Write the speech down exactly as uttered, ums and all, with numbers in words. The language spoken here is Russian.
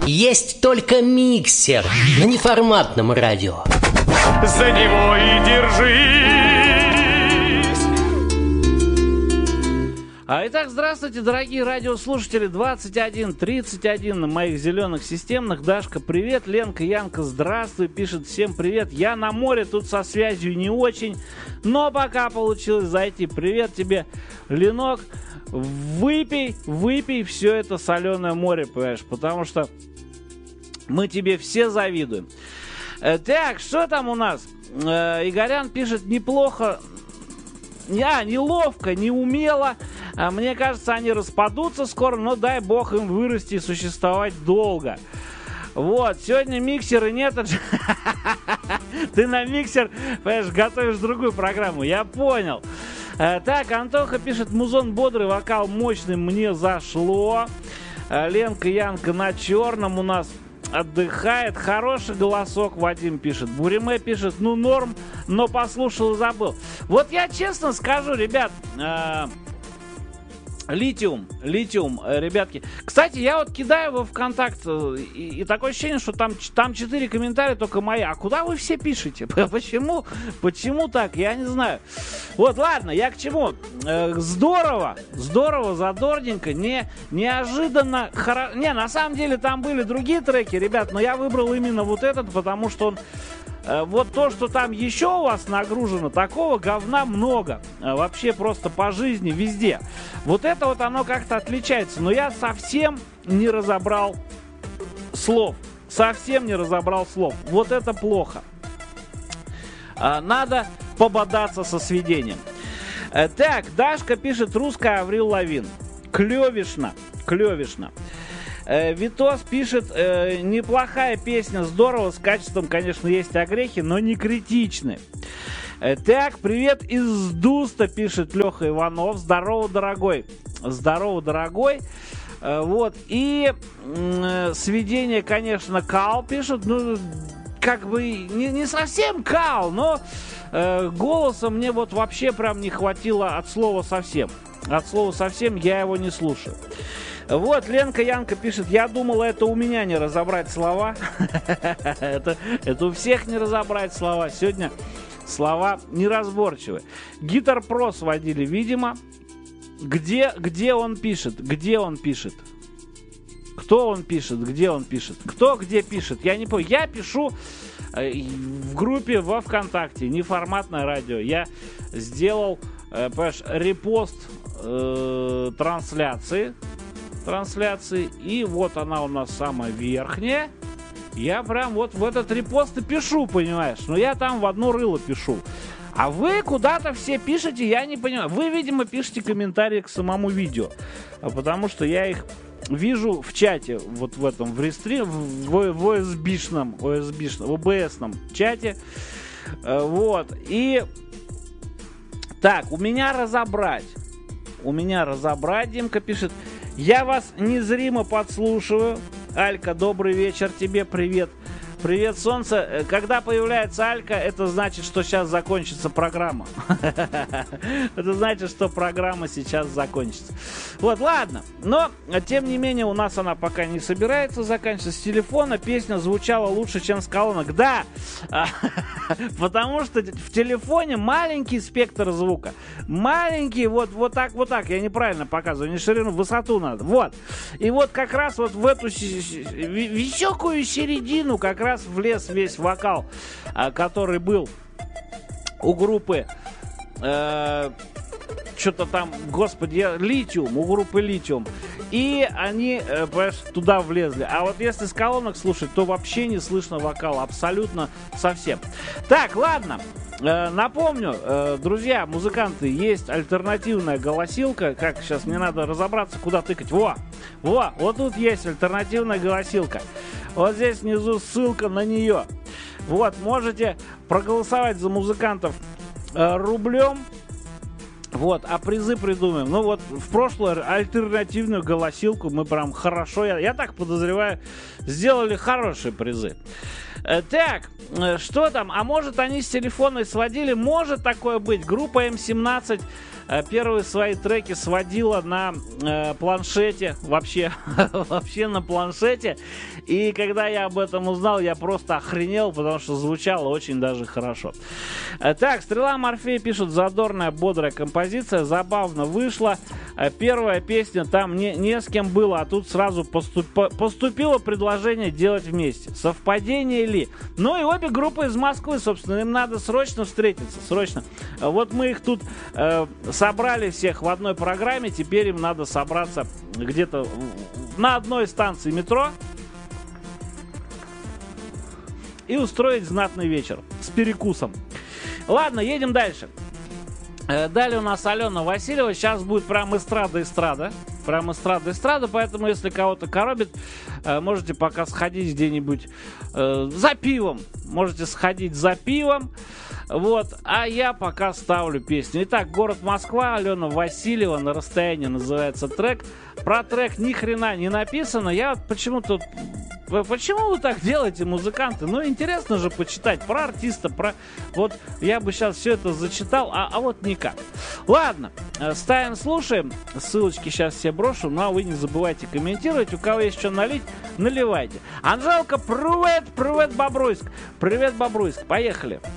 Есть только миксер на неформатном радио. За него и держись. А, итак, здравствуйте, дорогие радиослушатели. двадцать один тридцать один на моих зеленых системных. Дашка, привет. Ленка, Янка, здравствуй. Пишет, всем привет. Я на море, тут со связью не очень, но пока получилось зайти. Привет тебе, Ленок. Выпей, выпей все это соленое море, понимаешь, потому что мы тебе все завидуем. Э, так, что там у нас? Э, Игорян пишет, неплохо, я неловко, неумело. А мне кажется, они распадутся скоро, но дай бог им вырасти и существовать долго. Вот, сегодня миксера нет. Ты на миксер, понимаешь, готовишь другую программу, я понял. Э, так, Антоха пишет, музон бодрый, вокал мощный, мне зашло. Э, Ленка, Янка на черном у нас отдыхает. Хороший голосок, Вадим пишет. Буриме пишет, ну норм, но послушал и забыл. Вот я честно скажу, ребят, э, литиум, литиум, э, ребятки. Кстати, я вот кидаю во ВКонтакт, э, и, и такое ощущение, что там, там четыре комментария только мои. А куда вы все пишете? Почему? Почему так? Я не знаю. Вот, ладно, я к чему? Э, здорово, здорово, задорненько, не, неожиданно, хоро... Не, на самом деле там были другие треки, ребят, но я выбрал именно вот этот, потому что он... Вот то, что там еще у вас нагружено, такого говна много. Вообще просто по жизни, везде. Вот это вот оно как-то отличается. Но я совсем не разобрал слов. Совсем не разобрал слов. Вот это плохо. Надо пободаться со сведением. Так, Дашка пишет, русская Аврил Лавин. Клевишно, клевишно. Витос пишет, э, неплохая песня, здорово, с качеством, конечно, есть огрехи, но не критичны. Э, так, привет из Дуста, пишет Леха Иванов. Здорово, дорогой. Здорово, дорогой. Э, вот, и э, сведение, конечно, Кал пишет, ну, как бы не, не совсем Кал, но э, голоса мне вот вообще прям не хватило от слова совсем. От слова совсем я его не слушаю. Вот, Ленка Янка пишет, я думала, это у меня не разобрать слова. это, это у всех не разобрать слова. Сегодня слова неразборчивы. Гитар Про сводили, видимо. Где, где он пишет? Где он пишет? Кто он пишет? Где он пишет? Кто где пишет? Я не понял. Я пишу в группе во ВКонтакте, неформатное радио. Я сделал, понимаешь, репост э, трансляции. трансляции. И вот она у нас самая верхняя. Я прям вот в этот репост и пишу, понимаешь. Но я там в одно рыло пишу. А вы куда-то все пишете, я не понимаю. Вы, видимо, пишете комментарии к самому видео. Потому что я их вижу в чате. Вот в этом, в рестриме, в, в о эс би-шном, о эс би-шном, о бэ эс-ном чате. Вот. И так, у меня разобрать. У меня разобрать, Димка пишет. Я вас незримо подслушиваю. Алька, добрый вечер тебе, привет. Привет, солнце. Когда появляется Алька, это значит, что сейчас закончится программа. Это значит, что программа сейчас закончится. Вот, ладно. Но, тем не менее, у нас она пока не собирается заканчиваться. С телефона песня звучала лучше, чем с колонок. Да, потому что в телефоне маленький спектр звука. Маленький, вот, вот так, вот так. Я неправильно показываю, не ширину, высоту надо. Вот. И вот как раз вот в эту высокую середину как раз влез весь вокал, который был у группы э, что-то там, господи, Литиум, у группы Литиум. И они, э, понимаешь, туда влезли. А вот если с колонок слушать, то вообще не слышно вокала. Абсолютно совсем. Так, ладно. Э, напомню, э, друзья, музыканты, есть альтернативная голосилка. Как сейчас мне надо разобраться, куда тыкать. Во! Во! Вот тут есть альтернативная голосилка. Вот здесь внизу ссылка на нее. Вот, можете проголосовать за музыкантов э, рублем. Вот, а призы придумаем. Ну вот, в прошлую альтернативную голосилку мы прям хорошо, я, я так подозреваю, сделали хорошие призы. Э, так, э, что там? А может они с телефона сводили? Может такое быть. Группа эм семнадцать э, первые свои треки сводила на э, планшете, вообще, вообще на планшете. И когда я об этом узнал, я просто охренел, потому что звучало очень даже хорошо. Э, так, Стрела Морфея пишет: задорная, бодрая композиция, забавно вышла. Э, первая песня там не, не с кем было, а тут сразу поступ, поступило предложение делать вместе. Совпадение ли? Ну и обе группы из Москвы, собственно, им надо срочно встретиться, срочно. Вот мы их тут э, собрали всех в одной программе, теперь им надо собраться где-то на одной станции метро и устроить знатный вечер с перекусом. Ладно, едем дальше. Э, далее у нас Алена Васильева. Сейчас будет прям эстрада-эстрада. Прям эстрада-эстрада, поэтому если кого-то коробит, э, можете пока сходить где-нибудь э, за пивом. Можете сходить за пивом. Вот, а я пока ставлю песню. Итак, город Москва, Алена Васильева, «На расстоянии» называется трек. Про трек ни хрена не написано. Я вот почему-то... Почему вы так делаете, музыканты? Ну, интересно же почитать про артиста, про... Вот я бы сейчас все это зачитал, а, а вот никак. Ладно, ставим, слушаем. Ссылочки сейчас все брошу. Ну, а вы не забывайте комментировать. У кого есть что налить, наливайте. Анжелка, привет, привет, Бобруйск. Привет, Бобруйск. Поехали.